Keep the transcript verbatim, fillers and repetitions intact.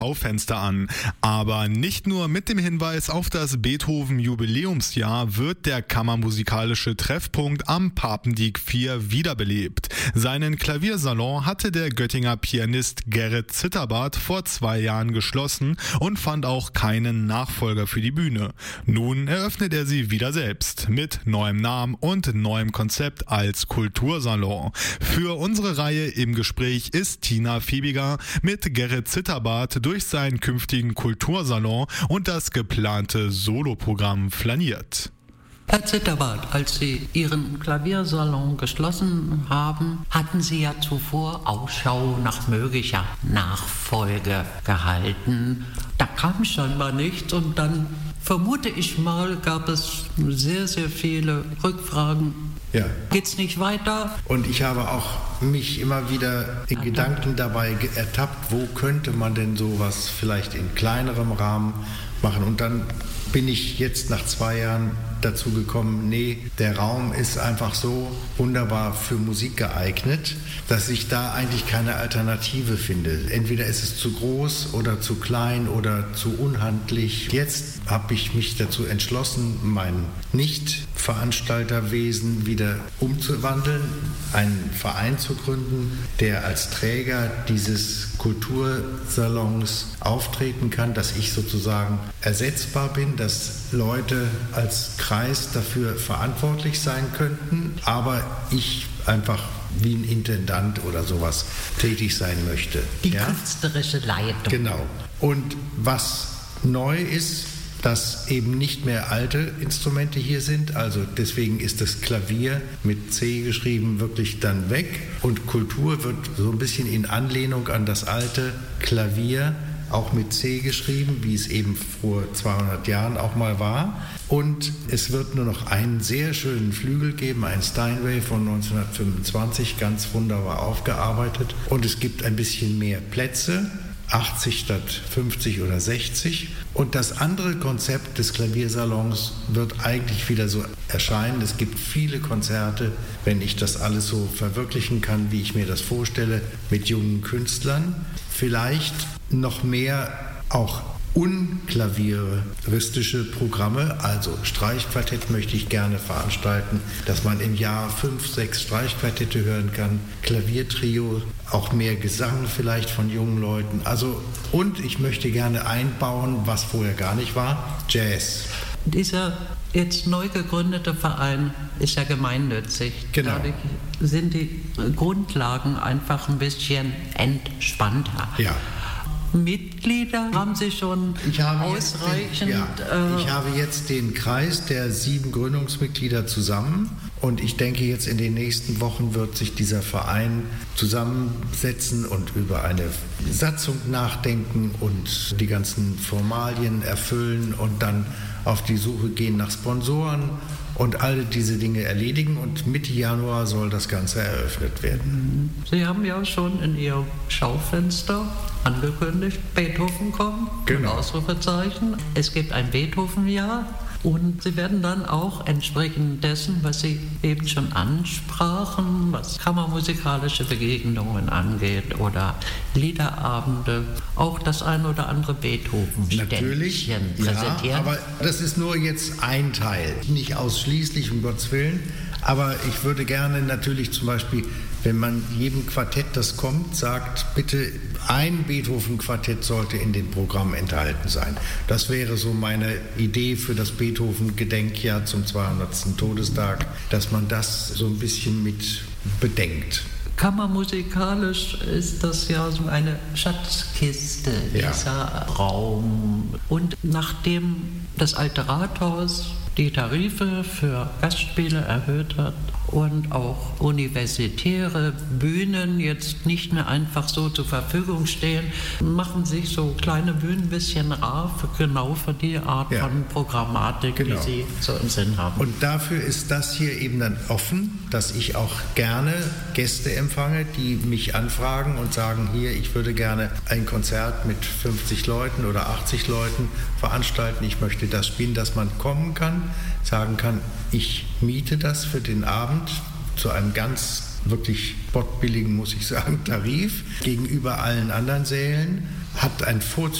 Schaufenster an. Aber nicht nur mit dem Hinweis auf das Beethoven-Jubiläumsjahr wird der kammermusikalische Treffpunkt am Papendieck vier wiederbelebt. Seinen Klaviersalon hatte der Göttinger Pianist Gerrit Zitterbart vor zwei Jahren geschlossen und fand auch keinen Nachfolger für die Bühne. Nun eröffnet er sie wieder selbst mit neuem Namen und neuem Konzept als Kultursalon. Für unsere Reihe im Gespräch ist Tina Fiebiger mit Gerrit Zitterbart durch seinen künftigen Kultursalon und das geplante Soloprogramm flaniert. Herr Zitterbart, als Sie Ihren Klaviersalon geschlossen haben, hatten Sie ja zuvor Ausschau nach möglicher Nachfolge gehalten. Da kam scheinbar nichts und dann, vermute ich mal, gab es sehr, sehr viele Rückfragen. Ja. Geht's nicht weiter? Und ich habe auch mich immer wieder in Gedanken dabei ertappt, wo könnte man denn sowas vielleicht in kleinerem Rahmen machen. Und dann bin ich jetzt nach zwei Jahren dazu gekommen, nee, der Raum ist einfach so wunderbar für Musik geeignet, dass ich da eigentlich keine Alternative finde. Entweder ist es zu groß oder zu klein oder zu unhandlich. Jetzt habe ich mich dazu entschlossen, mein Nicht-Veranstalterwesen wieder umzuwandeln, einen Verein zu gründen, der als Träger dieses Kultursalons auftreten kann, dass ich sozusagen ersetzbar bin, dass Leute als Kreis dafür verantwortlich sein könnten, aber ich einfach wie ein Intendant oder sowas tätig sein möchte. Die ja? künstlerische Leitung. Genau. Und was neu ist, dass eben nicht mehr alte Instrumente hier sind, also deswegen ist das Klavier mit C geschrieben wirklich dann weg und Kultur wird so ein bisschen in Anlehnung an das alte Klavier auch mit C geschrieben, wie es eben vor zweihundert Jahren auch mal war. Und es wird nur noch einen sehr schönen Flügel geben, ein Steinway von neunzehnhundertfünfundzwanzig, ganz wunderbar aufgearbeitet. Und es gibt ein bisschen mehr Plätze, achtzig statt fünfzig oder sechzig. Und das andere Konzept des Klaviersalons wird eigentlich wieder so erscheinen. Es gibt viele Konzerte, wenn ich das alles so verwirklichen kann, wie ich mir das vorstelle, mit jungen Künstlern. Vielleicht noch mehr auch unklavieristische Programme, also Streichquartett möchte ich gerne veranstalten, dass man im Jahr fünf, sechs Streichquartette hören kann, Klaviertrio, auch mehr Gesang vielleicht von jungen Leuten. Also und ich möchte gerne einbauen, was vorher gar nicht war, Jazz. Dieser jetzt neu gegründete Verein ist ja gemeinnützig. Genau. Dadurch sind die Grundlagen einfach ein bisschen entspannter. Ja. Mitglieder haben Sie schon ich habe ausreichend? Den, ja, äh, ich habe jetzt den Kreis der sieben Gründungsmitglieder zusammen und ich denke, jetzt in den nächsten Wochen wird sich dieser Verein zusammensetzen und über eine Satzung nachdenken und die ganzen Formalien erfüllen und dann auf die Suche gehen nach Sponsoren und alle diese Dinge erledigen und Mitte Januar soll das Ganze eröffnet werden. Sie haben ja schon in Ihrem Schaufenster angekündigt, Beethoven kommt, genau. Ein Ausrufezeichen. Es gibt ein Beethoven-Jahr und Sie werden dann auch entsprechend dessen, was Sie eben schon ansprachen, was kammermusikalische Begegnungen angeht oder Liederabende, auch das ein oder andere Beethoven-Ständchen präsentieren. Ja, aber das ist nur jetzt ein Teil, nicht ausschließlich, um Gottes Willen. Aber ich würde gerne natürlich zum Beispiel, wenn man jedem Quartett, das kommt, sagt, bitte ein Beethoven-Quartett sollte in dem Programm enthalten sein. Das wäre so meine Idee für das Beethoven-Gedenkjahr zum zweihundertsten Todestag, dass man das so ein bisschen mit bedenkt. Kammermusikalisch ist das ja so eine Schatzkiste, dieser ja. Raum. Und nachdem das Alte Rathaus die Tarife für Gastspiele erhöht hat und auch universitäre Bühnen jetzt nicht mehr einfach so zur Verfügung stehen, machen sich so kleine Bühnen ein bisschen rar für genau für die Art ja. von Programmatik, genau. die Sie so im Sinn haben. Und dafür ist das hier eben dann offen, dass ich auch gerne Gäste empfange, die mich anfragen und sagen, hier, ich würde gerne ein Konzert mit fünfzig Leuten oder achtzig Leuten veranstalten, ich möchte das spielen, dass man kommen kann, sagen kann, ich miete das für den Abend zu einem ganz wirklich spottbilligen, muss ich sagen, Tarif gegenüber allen anderen Sälen, hat ein